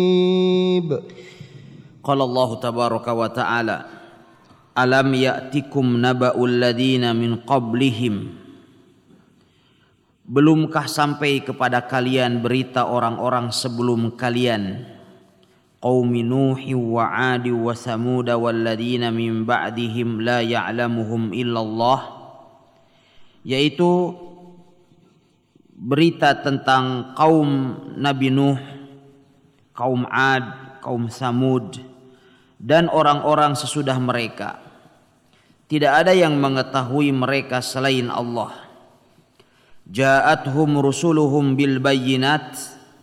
Qala Allah tabaraka wa ta'ala alam ya'tikum naba'ul ladina min qablihim, belumkah sampai kepada kalian berita orang-orang sebelum kalian, qaumi Nuhi wa 'Adi wa Thamud wal ladina min ba'dihim la ya'lamuhum illallah, yaitu berita tentang kaum Nabi Nuh, kaum 'Ad, kaum Thamud dan orang-orang sesudah mereka. Tidak ada yang mengetahui mereka selain Allah. Ja'athum rusuluhum bil bayyinat,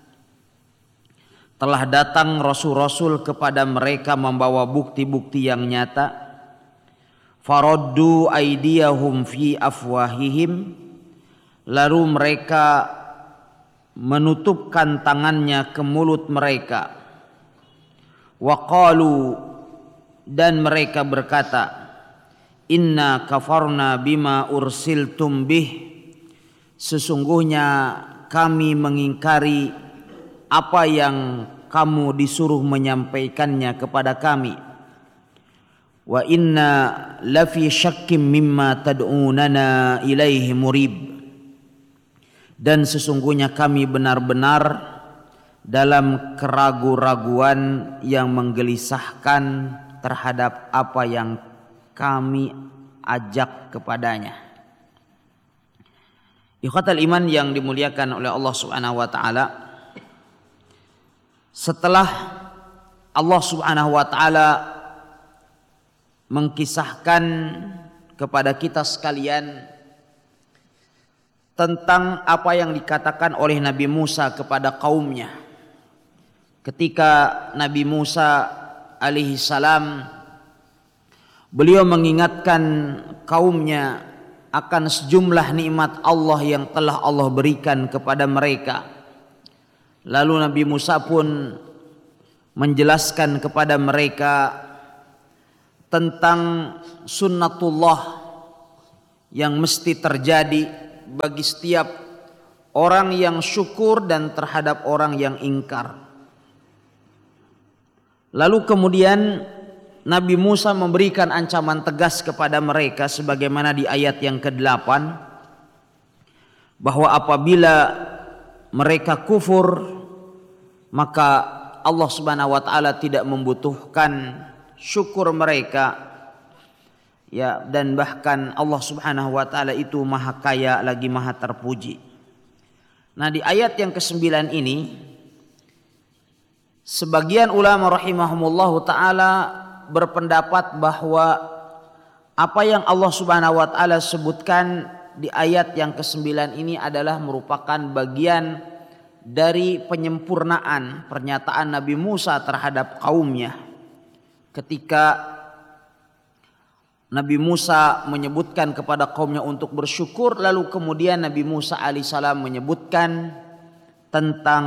telah datang rasul-rasul kepada mereka membawa bukti-bukti yang nyata. Faraddu aydiyahum fi afwahihim, lalu mereka menutupkan tangannya ke mulut mereka. Wa qalu, dan mereka berkata, inna kafarna bima ursiltum bih, sesungguhnya kami mengingkari apa yang kamu disuruh menyampaikannya kepada kami. Wa inna lafi syakkim mimma tad'unana ilaihi murib, dan sesungguhnya kami benar-benar dalam keraguan-raguan yang menggelisahkan terhadap apa yang kami ajak kepadanya. Ikhwatal iman yang dimuliakan oleh Allah Subhanahu wa taala, setelah Allah Subhanahu wa taala mengkisahkan kepada kita sekalian tentang apa yang dikatakan oleh Nabi Musa kepada kaumnya ketika Nabi Musa alaihi salam, beliau mengingatkan kaumnya akan sejumlah nikmat Allah yang telah Allah berikan kepada mereka. Lalu Nabi Musa pun menjelaskan kepada mereka tentang sunnatullah yang mesti terjadi bagi setiap orang yang syukur dan terhadap orang yang ingkar. Lalu kemudian Nabi Musa memberikan ancaman tegas kepada mereka sebagaimana di ayat yang ke-8, bahwa apabila mereka kufur maka Allah Subhanahu wa taala tidak membutuhkan syukur mereka, ya, dan bahkan Allah Subhanahu wa taala itu maha kaya lagi maha terpuji. Nah, di ayat yang ke-9 ini sebagian ulama rahimahumullahu taala berpendapat bahwa apa yang Allah Subhanahu wa taala sebutkan di ayat yang ke-9 ini adalah merupakan bagian dari penyempurnaan pernyataan Nabi Musa terhadap kaumnya. Ketika Nabi Musa menyebutkan kepada kaumnya untuk bersyukur, lalu kemudian Nabi Musa alaihissalam menyebutkan tentang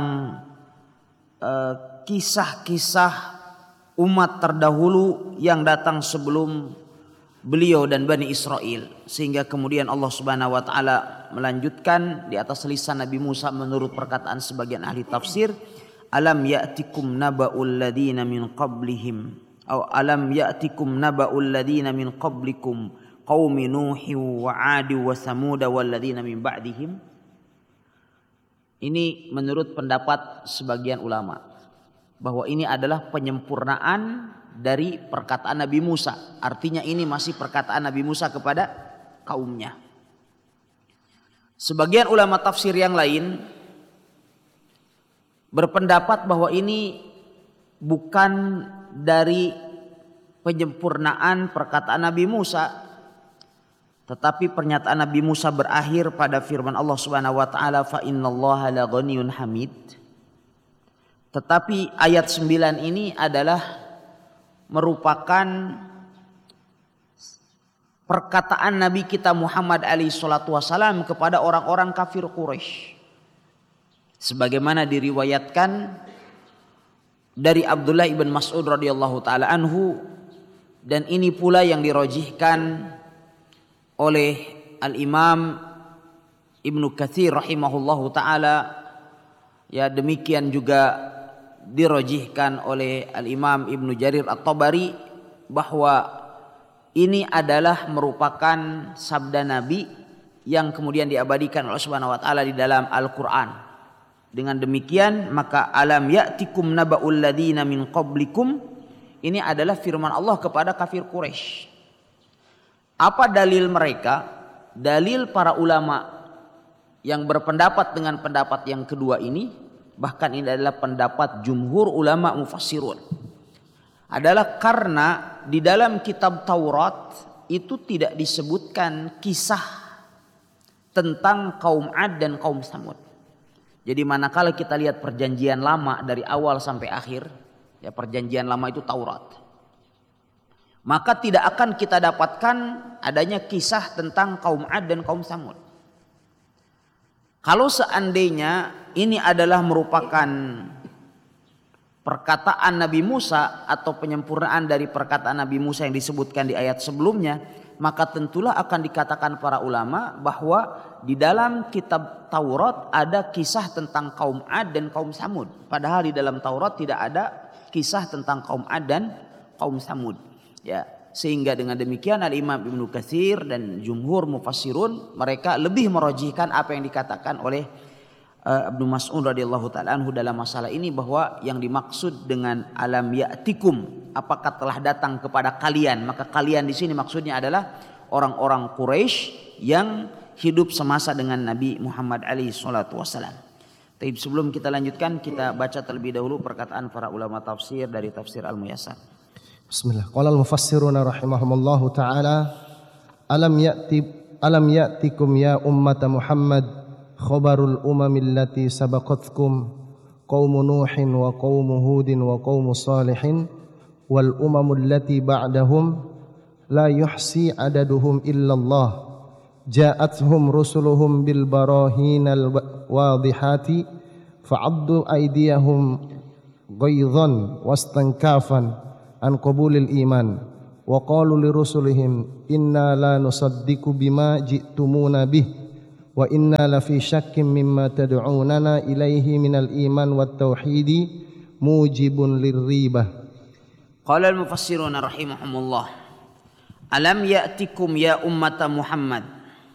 kisah-kisah umat terdahulu yang datang sebelum beliau dan Bani Israel, sehingga kemudian Allah Subhanahu wa taala melanjutkan di atas lisan Nabi Musa menurut perkataan sebagian ahli tafsir, alam ya'tikum naba'ul ladina min qablihim atau alam ya'tikum naba'ul ladina min qablikum qaumi Nuhi wa 'Adi wa Thamud wal ladina min ba'dihim. Ini menurut pendapat sebagian ulama bahwa ini adalah penyempurnaan dari perkataan Nabi Musa. Artinya ini masih perkataan Nabi Musa kepada kaumnya. Sebagian ulama tafsir yang lain berpendapat bahwa ini bukan dari penyempurnaan perkataan Nabi Musa, tetapi pernyataan Nabi Musa berakhir pada firman Allah Subhanahu wa taala, fa innallaha la ghaniyyun hamid. Tetapi ayat 9 ini adalah merupakan perkataan Nabi kita Muhammad alaihi salatu wasalam kepada orang-orang kafir Quraisy. Sebagaimana diriwayatkan dari Abdullah ibn Mas'ud radhiyallahu taala anhu, dan ini pula yang dirajihkan oleh Al-Imam Ibnu Katsir rahimahullahu taala, ya, demikian juga dirojihkan oleh Al-Imam Ibnu Jarir At-Tabari bahwa ini adalah merupakan sabda Nabi yang kemudian diabadikan oleh Subhanahu wa taala di dalam Al-Qur'an. Dengan demikian maka alam ya'tikum naba'ul ladzina min qablikum, ini adalah firman Allah kepada kafir Quraisy. Apa dalil mereka? Dalil para ulama yang berpendapat dengan pendapat yang kedua ini, bahkan ini adalah pendapat jumhur ulama mufassirun, adalah karena di dalam kitab Taurat itu tidak disebutkan kisah tentang kaum Ad dan kaum Samud. Jadi manakala kita lihat perjanjian lama dari awal sampai akhir, ya perjanjian lama itu Taurat, maka tidak akan kita dapatkan adanya kisah tentang kaum Ad dan kaum Samud. Kalau seandainya ini adalah merupakan perkataan Nabi Musa atau penyempurnaan dari perkataan Nabi Musa yang disebutkan di ayat sebelumnya, maka tentulah akan dikatakan para ulama bahwa di dalam kitab Taurat ada kisah tentang kaum Ad dan kaum Samud. Padahal di dalam Taurat tidak ada kisah tentang kaum Ad dan kaum Samud. Ya, sehingga dengan demikian Al-Imam Ibnu Katsir dan jumhur mufassirun mereka lebih merojihkan apa yang dikatakan oleh Ibnu Mas'ud radhiyallahu taala anhu dalam masalah ini, bahwa yang dimaksud dengan alam ya'tikum, apakah telah datang kepada kalian, maka kalian di sini maksudnya adalah orang-orang Quraisy yang hidup semasa dengan Nabi Muhammad alaihi salatu wasalam. Tapi sebelum kita lanjutkan, kita baca terlebih dahulu perkataan para ulama tafsir dari tafsir Al-Muyassar. Bismillah. Qala al-mufassiruna rahimahumullahu taala, alam ya'tikum ya ummata Muhammad khabarul umamil lati sabaqatkum qaum Nuhin wa qaum Hudin wa qaum Salihin wal umamul lati ba'dahum la yuhsi adaduhum illallah ja'atuhum rusuluhum bil barahinal wadihati fa'addu aydiyahum ghaidhan wastankafan an qabulil iman wa qalu li rusulihim inna la nusaddiqu bima ji'tumuna bih wa inna la fi syakkim mimma tad'unana ilaihi minal iman wat tauhidi mujibun lirribah. Qala al-mufassirun rahimahumullah, alam ya'tikum ya ummata Muhammad,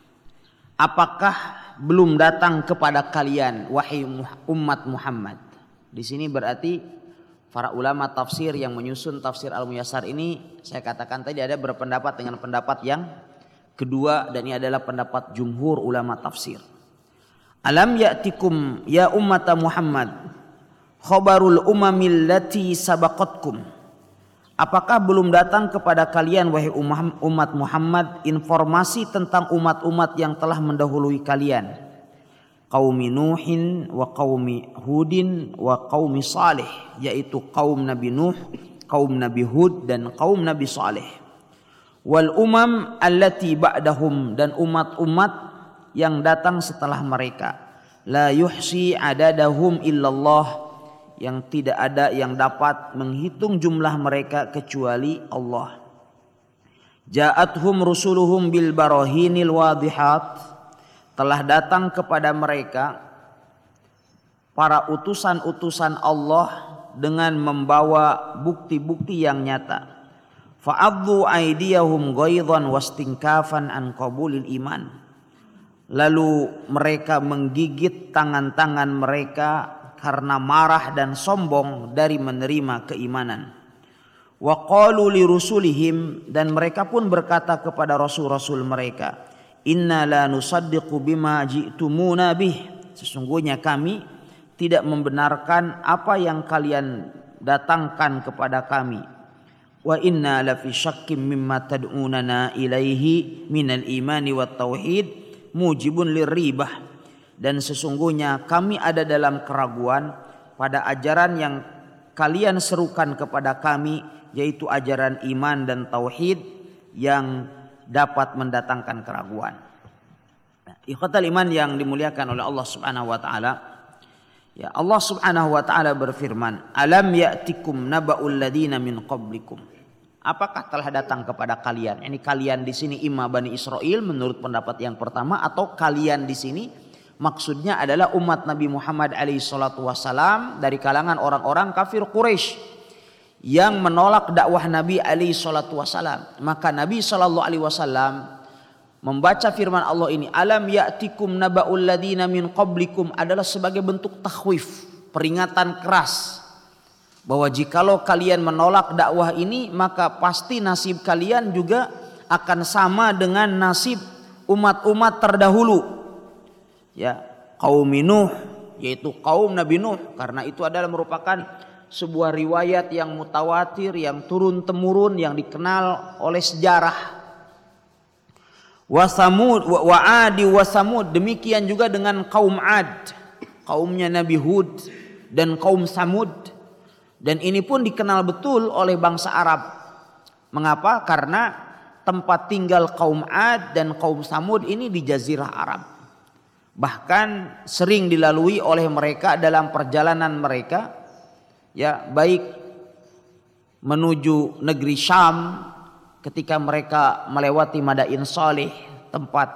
apakah belum datang kepada kalian wahai umat Muhammad. Di sini berarti para ulama tafsir yang menyusun tafsir Al-Muyassar ini, saya katakan tadi ada berpendapat dengan pendapat yang kedua, dan ini adalah pendapat jumhur ulama tafsir. Alam ya'tikum ya ummata Muhammad khabarul umamil lati sabaqatkum, apakah belum datang kepada kalian wahai umat Muhammad informasi tentang umat-umat yang telah mendahului kalian, qaumi Nuhin wa qaumi Hudin wa qaumi Salih, yaitu kaum Nabi Nuh, kaum Nabi Hud dan kaum Nabi Saleh. Wal umam allati ba'dahum, dan umat-umat yang datang setelah mereka, la yuhsi adadahum illallah, yang tidak ada yang dapat menghitung jumlah mereka kecuali Allah. Ja'atuhum rusuluhum bil barahinil wadihat, telah datang kepada mereka para utusan-utusan Allah dengan membawa bukti-bukti yang nyata. Fa'addu aydiyahum ghaidhan wastinkafan an qabulil iman, lalu mereka menggigit tangan-tangan mereka karena marah dan sombong dari menerima keimanan. Wa qalu li rusulihim, dan mereka pun berkata kepada rasul-rasul mereka, inna la nusaddiqu bima ji'tumuna bih, sesungguhnya kami tidak membenarkan apa yang kalian datangkan kepada kami. Wa inna la fi syakkim mimma tad'unana ilaihi minal imani wat tauhid mujibun lirribah, dan sesungguhnya kami ada dalam keraguan pada ajaran yang kalian serukan kepada kami, yaitu ajaran iman dan tauhid yang dapat mendatangkan keraguan. Ikhwatal iman yang dimuliakan oleh Allah Subhanahu wa taala, ya, Allah Subhanahu wa taala berfirman, alam ya'tikum naba'ul ladina min qablikum, apakah telah datang kepada kalian? Ini kalian di sini imma Bani Israel menurut pendapat yang pertama, atau kalian di sini Maksudnya adalah umat Nabi Muhammad alaihi salatu wasalam dari kalangan orang-orang kafir Quraisy yang menolak dakwah Nabi alaihi salatu wasalam. Maka Nabi sallallahu alaihi wasallam membaca firman Allah ini, alam ya'tikum naba'ul ladina min qablikum, adalah sebagai bentuk takhwif, peringatan keras bahwa jikalau kalian menolak dakwah ini maka pasti nasib kalian juga akan sama dengan nasib umat-umat terdahulu. Ya, kaum Nuh, yaitu kaum Nabi Nuh, karena itu adalah merupakan sebuah riwayat yang mutawatir, yang turun temurun, yang dikenal oleh sejarah. Wa Samud wa Adi wa Samud, demikian juga dengan kaum Ad, kaumnya Nabi Hud, dan kaum Samud. Dan ini pun dikenal betul oleh bangsa Arab. Mengapa? Karena tempat tinggal kaum Ad dan kaum Samud ini di Jazirah Arab. Bahkan sering dilalui oleh mereka dalam perjalanan mereka, ya, baik menuju negeri Syam ketika mereka melewati Madain Salih, tempat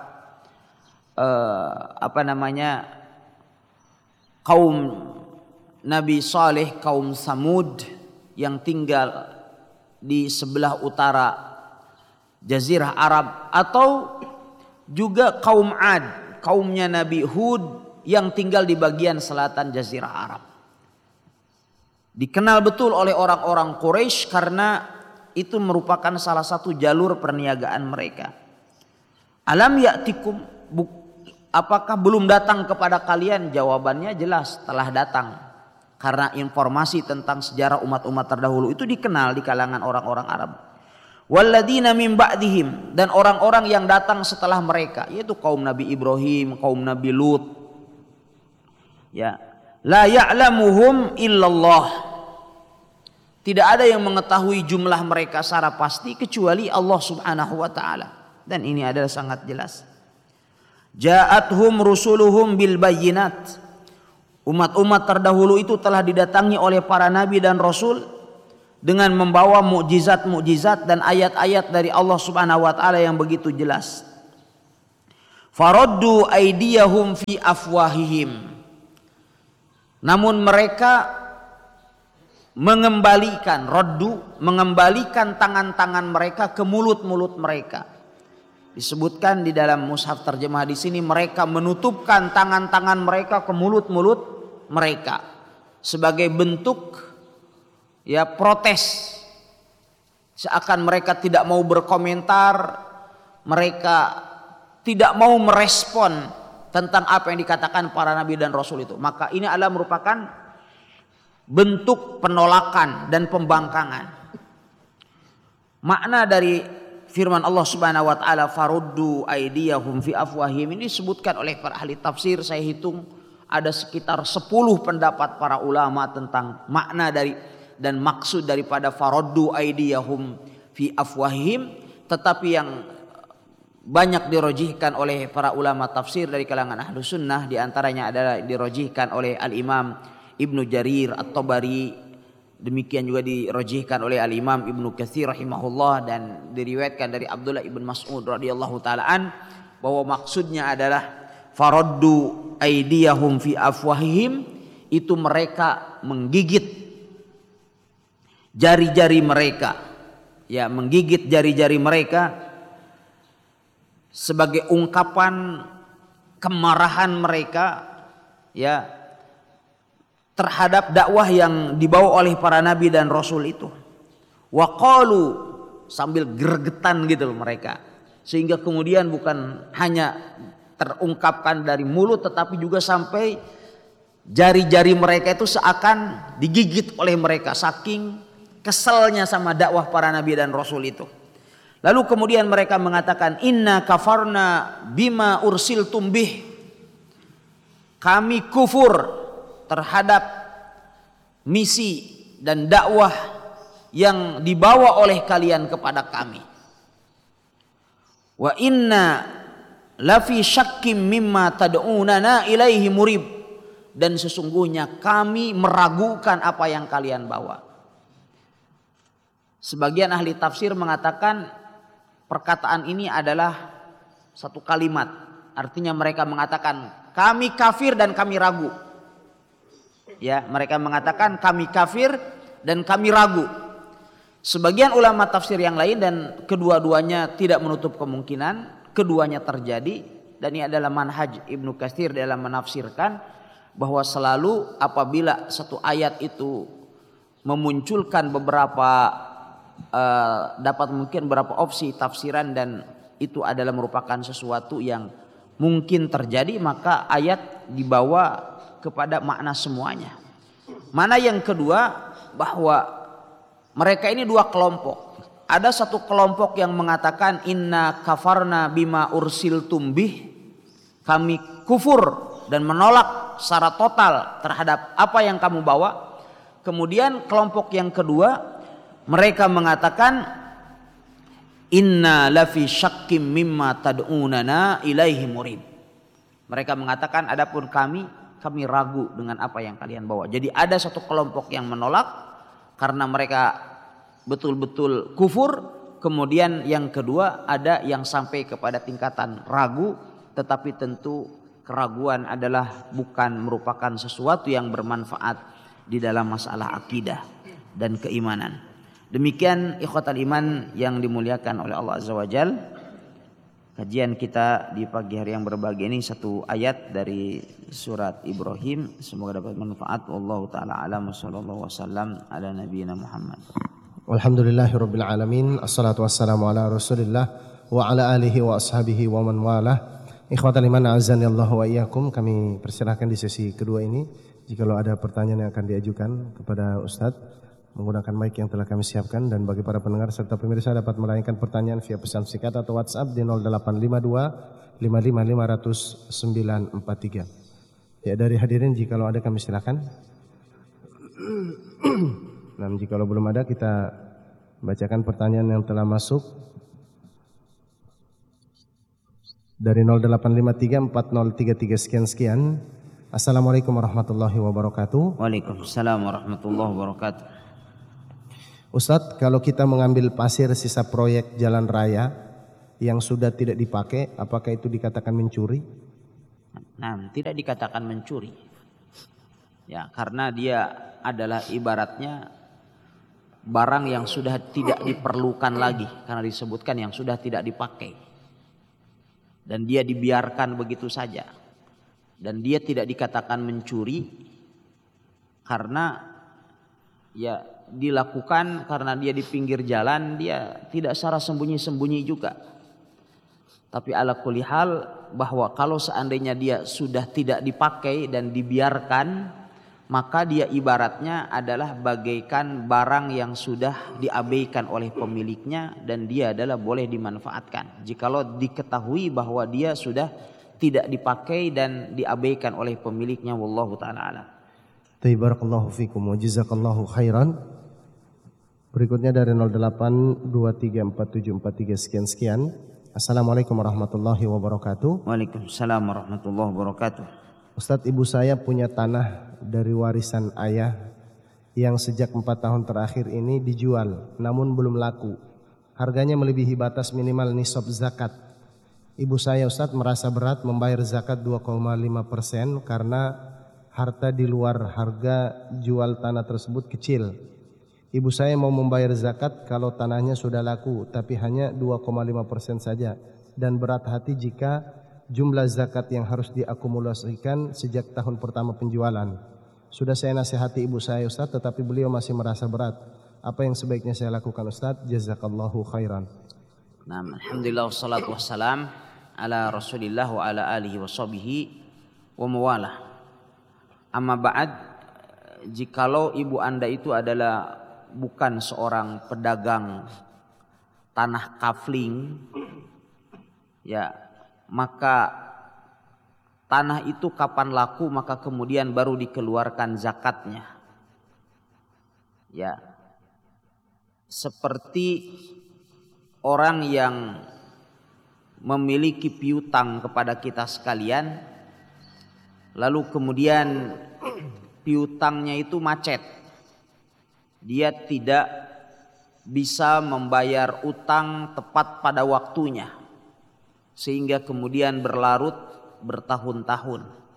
kaum Nabi Saleh, kaum Samud yang tinggal di sebelah utara Jazirah Arab, atau juga kaum Ad, kaumnya Nabi Hud yang tinggal di bagian selatan Jazirah Arab. Dikenal betul oleh orang-orang Quraisy karena itu merupakan salah satu jalur perniagaan mereka. Alam ya'tikum, apakah belum datang kepada kalian? Jawabannya jelas telah datang. Karena informasi tentang sejarah umat-umat terdahulu itu dikenal di kalangan orang-orang Arab. Walladzina min ba'dihim, dan orang-orang yang datang setelah mereka, yaitu kaum Nabi Ibrahim, kaum Nabi Lut. Ya, la ya'lamuhum illallah. Tidak ada yang mengetahui jumlah mereka secara pasti kecuali Allah Subhanahu wa taala. Dan ini adalah sangat jelas. Ja'athum rusuluhum bil bayyinat. Umat-umat terdahulu itu telah didatangi oleh para nabi dan rasul dengan membawa mukjizat-mukjizat dan ayat-ayat dari Allah Subhanahu wa taala yang begitu jelas. Faraddu aydiyahum fi afwahihim. Namun mereka mengembalikan tangan-tangan mereka ke mulut-mulut mereka. Disebutkan di dalam mushaf terjemah di sini, mereka menutupkan tangan-tangan mereka ke mulut-mulut mereka sebagai bentuk, ya, protes. Seakan mereka tidak mau berkomentar, mereka tidak mau merespon tentang apa yang dikatakan para nabi dan rasul itu. Maka ini adalah merupakan bentuk penolakan dan pembangkangan. Makna dari firman Allah Subhanahu wa taala faruddu aydiyahum fi afwahihim ini disebutkan oleh para ahli tafsir. Saya hitung ada sekitar 10 pendapat para ulama tentang makna dari dan maksud daripada faruddu aydiyahum fi afwahihim, tetapi yang banyak dirojihkan oleh para ulama tafsir dari kalangan ahlu sunnah, diantaranya adalah dirojihkan oleh al-imam Ibnu Jarir At-Tabari, demikian juga dirojihkan oleh al-imam Ibnu Katsir rahimahullah, dan diriwayatkan dari Abdullah ibn Mas'ud radhiyallahu taalaan bahwa maksudnya adalah faraddu aydiyahum fi afwahihim, itu mereka menggigit jari-jari mereka, ya, menggigit jari-jari mereka sebagai ungkapan kemarahan mereka, ya, terhadap dakwah yang dibawa oleh para nabi dan rasul itu. Wa qalu, sambil gregetan gitu loh mereka, sehingga kemudian bukan hanya terungkapkan dari mulut tetapi juga sampai jari-jari mereka itu seakan digigit oleh mereka saking keselnya sama dakwah para nabi dan rasul itu. Lalu kemudian mereka mengatakan, inna kafarna bima ursiltum bih, kami kufur terhadap misi dan dakwah yang dibawa oleh kalian kepada kami. Wa inna lafi syakkim mimma tad'unana ilaihi murib, dan sesungguhnya kami meragukan apa yang kalian bawa. Sebagian ahli tafsir mengatakan perkataan ini adalah satu kalimat, artinya mereka mengatakan kami kafir dan kami ragu. Ya, mereka mengatakan kami kafir dan kami ragu. Sebagian ulama tafsir yang lain dan kedua-duanya tidak menutup kemungkinan keduanya terjadi, dan ini adalah manhaj Ibnu Katsir dalam menafsirkan bahwa selalu apabila satu ayat itu memunculkan beberapa dapat mungkin beberapa opsi tafsiran dan itu adalah merupakan sesuatu yang mungkin terjadi, maka ayat dibawa kepada makna semuanya. Mana yang kedua, bahwa mereka ini dua kelompok. Ada satu kelompok yang mengatakan inna kafarna bima ursiltum bih, kami kufur dan menolak secara total terhadap apa yang kamu bawa. Kemudian kelompok yang kedua, mereka mengatakan inna lafi syakkim mimma tad'unana ilaihi murib. Mereka mengatakan adapun kami ragu dengan apa yang kalian bawa. Jadi ada satu kelompok yang menolak karena mereka betul-betul kufur. Kemudian yang kedua ada yang sampai kepada tingkatan ragu, tetapi tentu keraguan adalah bukan merupakan sesuatu yang bermanfaat di dalam masalah akidah dan keimanan. Demikian ikhwatal iman yang dimuliakan oleh Allah Azza wa Jalla. Kajian kita di pagi hari yang berbahagia ini satu ayat dari surat Ibrahim. Semoga dapat manfaat. Wallahu taala alam, sallallahu wasallam ala nabiyina Muhammad. Alhamdulillahirabbil alamin. Assalatu wassalamu ala Rasulillah wa ala alihi wa ashabihi wa man walah. Ikhwatal iman azani Allah wa iyyakum. Kami persilahkan di sesi kedua ini jika ada pertanyaan yang akan diajukan kepada Ustadz menggunakan mic yang telah kami siapkan, dan bagi para pendengar serta pemirsa dapat melayangkan pertanyaan via pesan singkat atau WhatsApp di 0852 55 500 943. Ya, dari hadirin jika ada kami silakan. Nah, jika belum ada kita bacakan pertanyaan yang telah masuk dari 0853 4033 sekian. Assalamualaikum warahmatullahi wabarakatuh. Waalaikumsalam warahmatullahi wabarakatuh. Ustadz, kalau kita mengambil pasir sisa proyek jalan raya yang sudah tidak dipakai, apakah itu dikatakan mencuri? Nah, tidak dikatakan mencuri. Ya, karena dia adalah ibaratnya barang yang sudah tidak diperlukan lagi, karena disebutkan yang sudah tidak dipakai. Dan dia dibiarkan begitu saja. Dan dia tidak dikatakan mencuri karena ya dilakukan karena dia di pinggir jalan, dia tidak secara sembunyi-sembunyi juga. Tapi ala kulli hal, bahwa kalau seandainya dia sudah tidak dipakai dan dibiarkan, maka dia ibaratnya adalah bagaikan barang yang sudah diabaikan oleh pemiliknya dan dia adalah boleh dimanfaatkan. Jikalau diketahui bahwa dia sudah tidak dipakai dan diabaikan oleh pemiliknya, wallahu taala alam. Barakallahu fikum wa jazakallahu khairan. Berikutnya dari 08234743 sekian. Assalamualaikum warahmatullahi wabarakatuh. Waalaikumsalam warahmatullahi wabarakatuh. Ustadz, ibu saya punya tanah dari warisan ayah yang sejak 4 tahun terakhir ini dijual namun belum laku. Harganya melebihi batas minimal nisab zakat. Ibu saya, Ustadz, merasa berat membayar zakat 2,5% karena harta di luar harga jual tanah tersebut kecil. Ibu saya mau membayar zakat kalau tanahnya sudah laku, tapi hanya 2,5% saja, dan berat hati jika jumlah zakat yang harus diakumulasikan sejak tahun pertama penjualan. Sudah saya nasihati ibu saya, Ustadz, tetapi beliau masih merasa berat. Apa yang sebaiknya saya lakukan, Ustadz? Jazakallahu khairan. Nah, alhamdulillah wassalatu wassalam ala Rasulillah wa ala alihi wa sahbihi wa mawalah. Amma ba'd, jikalau ibu Anda itu adalah bukan seorang pedagang tanah kafling, ya, maka tanah itu kapan laku maka kemudian baru dikeluarkan zakatnya. Ya, seperti orang yang memiliki piutang kepada kita sekalian, lalu kemudian piutangnya itu macet. Dia tidak bisa membayar utang tepat pada waktunya, sehingga kemudian berlarut bertahun-tahun.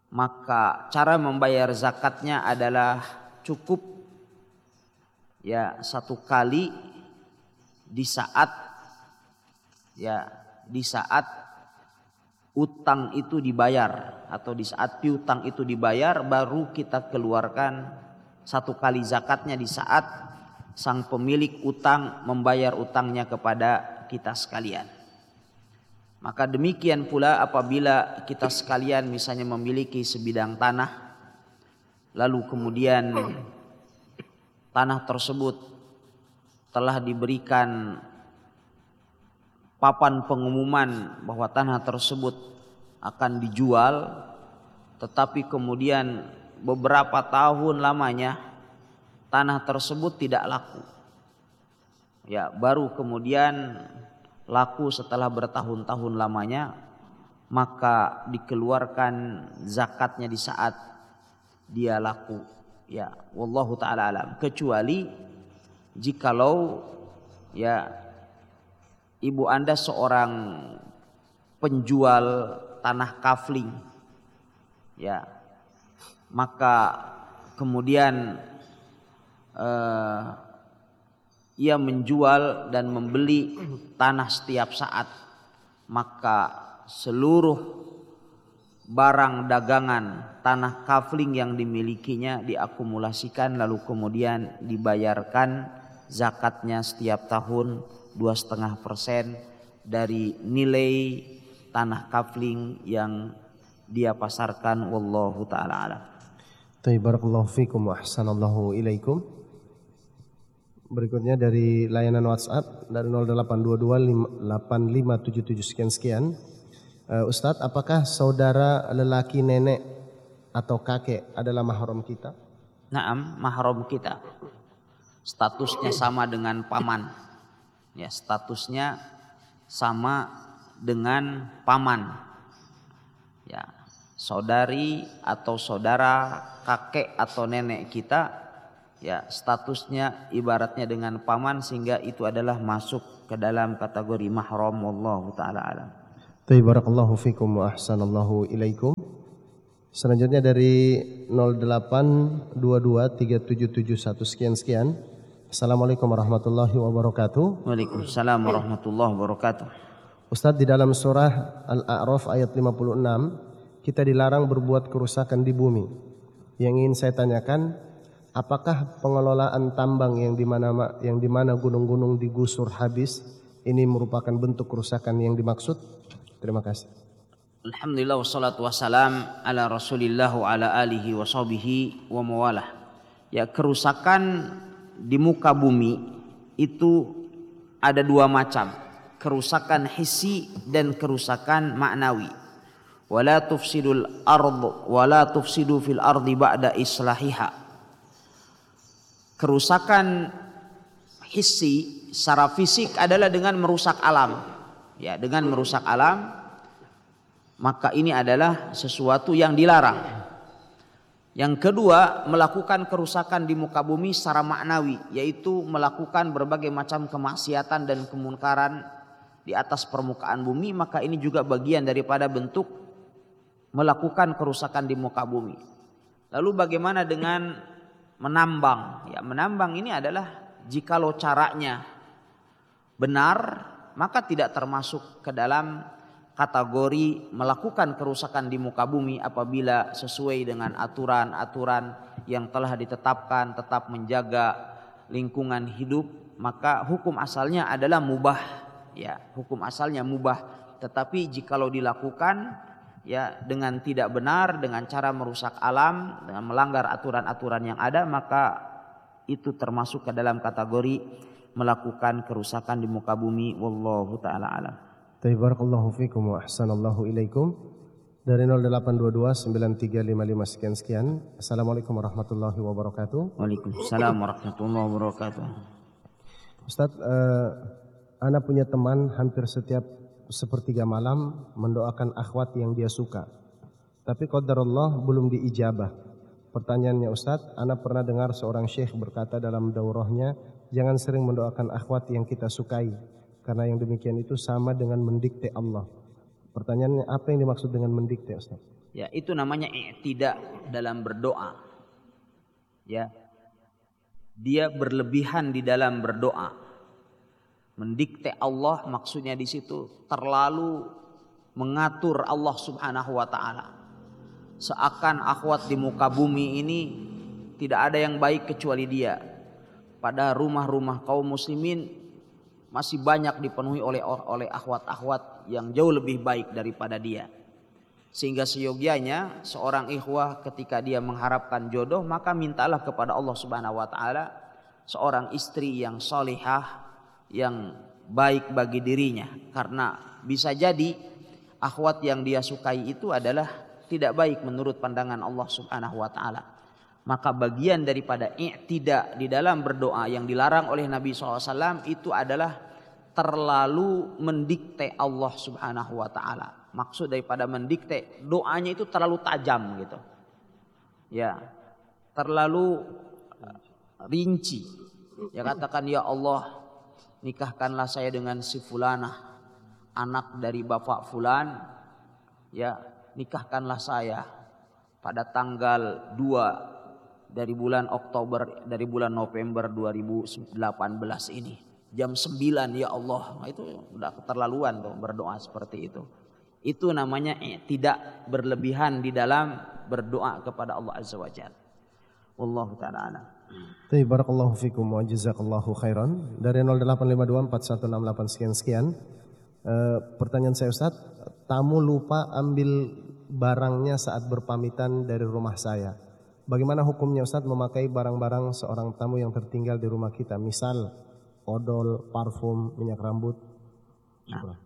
maka cara membayar zakatnya adalah cukup ya 1 kali di saat utang itu dibayar, atau di saat piutang itu dibayar baru kita keluarkan 1 kali zakatnya di saat sang pemilik utang membayar utangnya kepada kita sekalian. Maka demikian pula apabila kita sekalian misalnya memiliki sebidang tanah, lalu kemudian tanah tersebut telah diberikan papan pengumuman bahwa tanah tersebut akan dijual, tetapi kemudian beberapa tahun lamanya tanah tersebut tidak laku. Ya, baru kemudian laku setelah bertahun-tahun lamanya, maka dikeluarkan zakatnya di saat dia laku. Ya, wallahu taala alam. Kecuali jikalau ya ibu Anda seorang penjual tanah kafling, ya, maka kemudian ia menjual dan membeli tanah setiap saat, maka seluruh barang dagangan tanah kafling yang dimilikinya diakumulasikan lalu kemudian dibayarkan zakatnya setiap tahun 2,5% dari nilai tanah kafling yang dia pasarkan. Wallahu ta'ala alam. Barakallahu fikum wa ahsanallahu ilaikum. Berikutnya dari layanan WhatsApp dari 0822 sekian. Ustadz, apakah saudara lelaki nenek atau kakek adalah mahram kita? Naam, mahram kita. Statusnya sama dengan paman. Ya, statusnya sama dengan paman. Ya, saudari atau saudara, kakek atau nenek kita, ya statusnya ibaratnya dengan paman, sehingga itu adalah masuk ke dalam kategori mahram. Wallahu taala alam. Barakallahu fikum wa ahsanallahu ilaikum. Selanjutnya dari 08223771 sekian. Assalamualaikum warahmatullahi wabarakatuh. Waalaikumsalam warahmatullahi wabarakatuh. Ustadz, di dalam surah Al-A'raf ayat 56 kita dilarang berbuat kerusakan di bumi. Yang ingin saya tanyakan, apakah pengelolaan tambang yang di mana gunung-gunung digusur habis ini merupakan bentuk kerusakan yang dimaksud? Terima kasih. Alhamdulillah wassalatu wassalam ala Rasulillah wa ala alihi wa sahbihi wa mawalah. Ya, kerusakan di muka bumi itu ada 2 macam, kerusakan hissi dan kerusakan maknawi. Wala tufsidul ardh wala tufsidu fil ardi ba'da islahiha. Kerusakan hissi secara fisik adalah dengan merusak alam. Ya, dengan merusak alam, maka ini adalah sesuatu yang dilarang. Yang kedua, melakukan kerusakan di muka bumi secara maknawi, yaitu melakukan berbagai macam kemaksiatan dan kemunkaran di atas permukaan bumi, maka ini juga bagian daripada bentuk melakukan kerusakan di muka bumi. Lalu bagaimana dengan menambang? Ya, menambang ini adalah jikalau caranya benar, maka tidak termasuk ke dalam kategori melakukan kerusakan di muka bumi apabila sesuai dengan aturan-aturan yang telah ditetapkan, tetap menjaga lingkungan hidup, maka hukum asalnya adalah mubah. Ya, hukum asalnya mubah. Tetapi jikalau dilakukan ya dengan tidak benar, dengan cara merusak alam, dengan melanggar aturan-aturan yang ada, maka itu termasuk ke dalam kategori melakukan kerusakan di muka bumi. Wallahu ta'ala alam. Barakallahu fikum wa ahsanallahu ilaikum. Dari 08229355 sekian. Assalamualaikum warahmatullahi wabarakatuh. Waalaikumsalam warahmatullahi wabarakatuh. Ustadz, ana punya teman hampir setiap sepertiga malam mendoakan akhwat yang dia suka. Tapi qadarullah belum diijabah. Pertanyaannya Ustadz, ana pernah dengar seorang syekh berkata dalam daurahnya, jangan sering mendoakan akhwat yang kita sukai, karena yang demikian itu sama dengan mendikte Allah. Pertanyaannya, apa yang dimaksud dengan mendikte, Ustaz? Ya, itu namanya i'tida dalam berdoa. Ya. Dia berlebihan di dalam berdoa. Mendikte Allah, maksudnya di situ terlalu mengatur Allah Subhanahu wa taala. Seakan akhwat di muka bumi ini tidak ada yang baik kecuali dia. Pada rumah-rumah kaum muslimin masih banyak dipenuhi oleh akhwat-akhwat yang jauh lebih baik daripada dia. Sehingga seyogianya seorang ikhwah ketika dia mengharapkan jodoh, maka mintalah kepada Allah Subhanahu wa taala seorang istri yang salihah, yang baik bagi dirinya. Karena bisa jadi akhwat yang dia sukai itu adalah tidak baik menurut pandangan Allah Subhanahu wa taala. Maka bagian daripada i'tida di dalam berdoa yang dilarang oleh Nabi SAW itu adalah terlalu mendikte Allah Subhanahu wa taala. Maksud daripada mendikte, doanya itu terlalu tajam gitu. Ya, terlalu rinci. Ya, katakan, ya Allah, nikahkanlah saya dengan si fulanah, anak dari bapak fulan. Ya, nikahkanlah saya pada tanggal 2 dari bulan Oktober, dari bulan November 2018 ini. Jam 9 ya Allah. Nah, itu udah keterlaluan tuh berdoa seperti itu. Itu namanya tidak berlebihan di dalam berdoa kepada Allah Azza wa Jalla. Wallahu ta'ala a'lam. Barakallahu fikum wa jazakallahu khairan. Dari 085241668 sekian. Pertanyaan saya Ustaz, tamu lupa ambil barangnya saat berpamitan dari rumah saya. Bagaimana hukumnya Ustaz memakai barang-barang seorang tamu yang tertinggal di rumah kita? Misal odol, parfum, minyak rambut. Nah,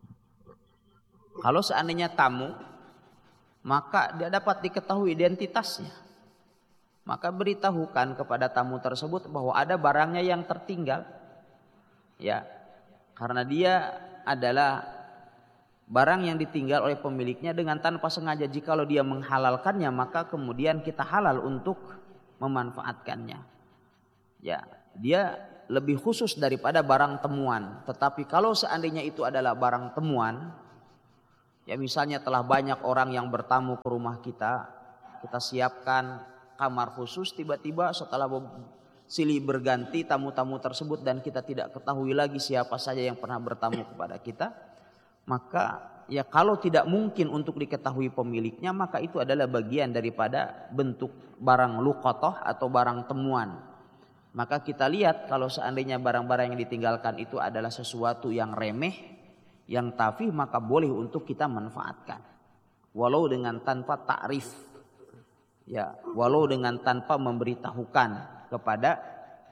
kalau seandainya tamu, maka dia dapat diketahui identitasnya. Maka beritahukan kepada tamu tersebut bahwa ada barangnya yang tertinggal. Ya, karena dia adalah barang yang ditinggal oleh pemiliknya dengan tanpa sengaja. Jikalau dia menghalalkannya, maka kemudian kita halal untuk memanfaatkannya. Ya, dia lebih khusus daripada barang temuan. Tetapi kalau seandainya itu adalah barang temuan, ya misalnya telah banyak orang yang bertamu ke rumah kita, kita siapkan kamar khusus, tiba-tiba setelah silih berganti tamu-tamu tersebut dan kita tidak ketahui lagi siapa saja yang pernah bertamu kepada kita, maka ya kalau tidak mungkin untuk diketahui pemiliknya, maka itu adalah bagian daripada bentuk barang luqatah atau barang temuan. Maka kita lihat kalau seandainya barang-barang yang ditinggalkan itu adalah sesuatu yang remeh, yang tafih, maka boleh untuk kita manfaatkan. Walau dengan tanpa takrif. Ya, walau dengan tanpa memberitahukan kepada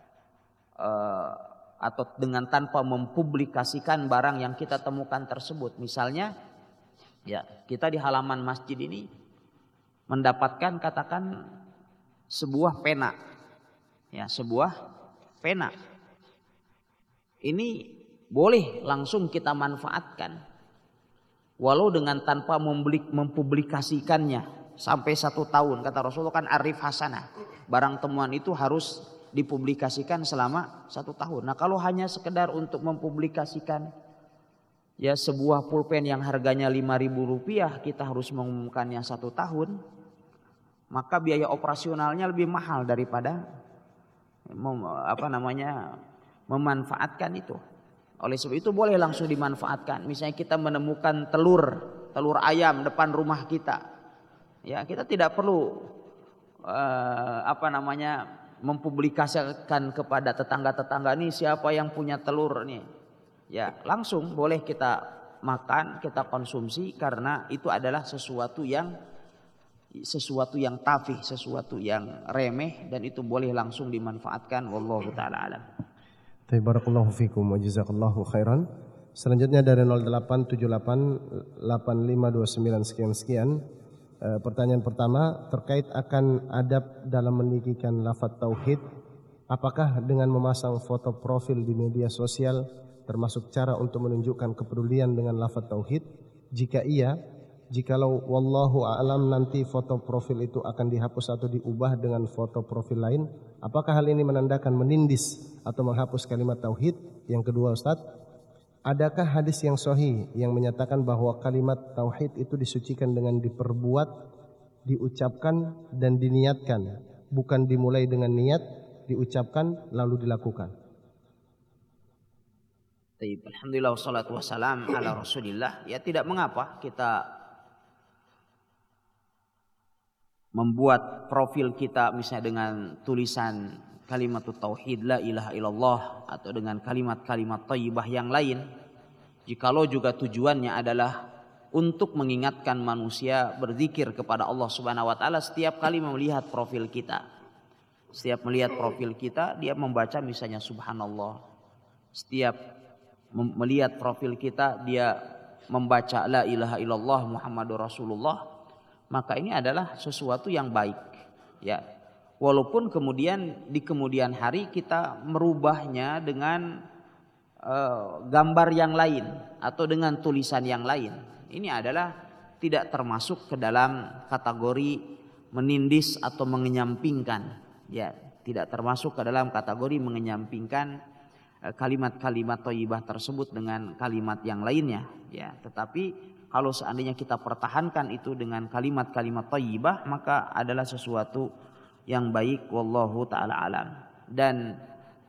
atau dengan tanpa mempublikasikan barang yang kita temukan tersebut. Misalnya, ya, kita di halaman masjid ini mendapatkan katakan sebuah pena. Ya, sebuah pena. Ini boleh langsung kita manfaatkan. Walau dengan tanpa mempublikasikannya sampai 1 tahun. Kata Rasulullah kan arif hasanah. Barang temuan itu harus dipublikasikan selama 1 tahun. Nah, kalau hanya sekedar untuk mempublikasikan ya sebuah pulpen yang harganya Rp5.000, kita harus mengumumkannya 1 tahun, maka biaya operasionalnya lebih mahal daripada memanfaatkan itu. Oleh sebab itu boleh langsung dimanfaatkan. Misalnya kita menemukan telur ayam depan rumah kita, ya kita tidak perlu mempublikasikan kepada tetangga-tetangga nih siapa yang punya telur nih. Ya langsung boleh kita makan, kita konsumsi, karena itu adalah sesuatu yang tafih, sesuatu yang remeh, dan itu boleh langsung dimanfaatkan. Wallahu ta'ala alam. Barakallahu fikum wa jazakallahu khairan. Selanjutnya dari 08788529 sekian. Pertanyaan pertama terkait akan adab dalam meninggikan lafaz tauhid. Apakah dengan memasang foto profil di media sosial termasuk cara untuk menunjukkan kepedulian dengan lafaz tauhid? Jika iya, jikalau wallahu a'lam nanti foto profil itu akan dihapus atau diubah dengan foto profil lain, apakah hal ini menandakan menindis atau menghapus kalimat tauhid? Yang kedua Ustaz, adakah hadis yang sahih yang menyatakan bahwa kalimat tauhid itu disucikan dengan diperbuat, diucapkan dan diniatkan, bukan dimulai dengan niat, diucapkan lalu dilakukan? Baik, alhamdulillah wassalatu wassalam ala Rasulillah. Ya, tidak mengapa kita membuat profil kita misalnya dengan tulisan kalimat tauhid la ilaha illallah atau dengan kalimat-kalimat thayyibah yang lain, jikalau juga tujuannya adalah untuk mengingatkan manusia berzikir kepada Allah Subhanahu wa taala setiap kali melihat profil kita. Setiap melihat profil kita dia membaca misalnya subhanallah. Setiap melihat profil kita dia membaca la ilaha illallah Muhammadur Rasulullah, maka ini adalah sesuatu yang baik, ya. Walaupun kemudian di kemudian hari kita merubahnya dengan gambar yang lain atau dengan tulisan yang lain, ini adalah tidak termasuk ke dalam kategori menindis atau mengenyampingkan, ya, tidak termasuk ke dalam kategori mengenyampingkan kalimat-kalimat thayyibah tersebut dengan kalimat yang lainnya, ya. Tetapi kalau seandainya kita pertahankan itu dengan kalimat-kalimat thayyibah, maka adalah sesuatu yang baik, wallahu taala alam. Dan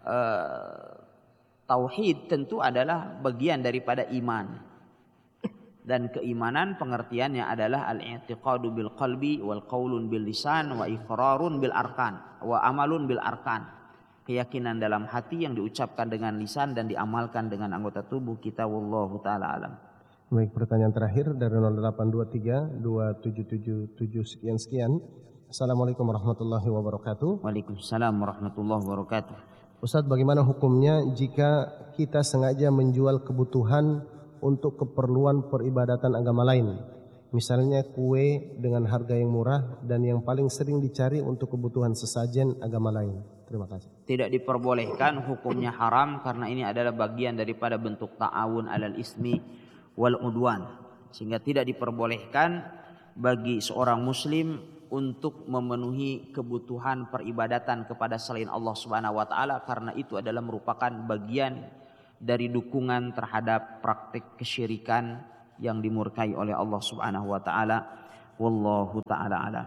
tauhid tentu adalah bagian daripada iman. Dan keimanan pengertiannya adalah al-i'tiqadu bil qalbi wal qaulun bil lisan wa iqrarun bil arkan wa amalun bil arkan. Keyakinan dalam hati yang diucapkan dengan lisan dan diamalkan dengan anggota tubuh kita, wallahu taala alam. Baik, pertanyaan terakhir dari 0823 2777 sekian. Assalamualaikum warahmatullahi wabarakatuh. Waalaikumsalam warahmatullahi wabarakatuh. Ustadz, bagaimana hukumnya jika kita sengaja menjual kebutuhan untuk keperluan peribadatan agama lain? Misalnya kue dengan harga yang murah dan yang paling sering dicari untuk kebutuhan sesajen agama lain. Terima kasih. Tidak diperbolehkan, hukumnya haram karena ini adalah bagian daripada bentuk ta'awun alal ismi wal udwan. Sehingga tidak diperbolehkan bagi seorang muslim untuk memenuhi kebutuhan peribadatan kepada selain Allah Subhanahu wa taala, karena itu adalah merupakan bagian dari dukungan terhadap praktik kesyirikan yang dimurkai oleh Allah Subhanahu wa taala. Wallahu taala alam.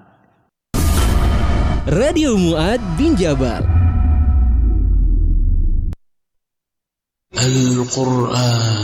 Radio Mu'ad bin Jabal. Al-Qur'an